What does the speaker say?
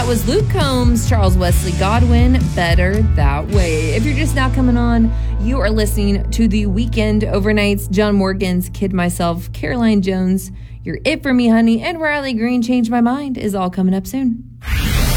was Luke Combs, Charles Wesley Godwin, Better That Way. If you're just now coming on, you are listening to The Weekend Overnights, John Morgan's Kid Myself, Caroline Jones, You're It For Me Honey, and Riley Green, Change My Mind is all coming up soon.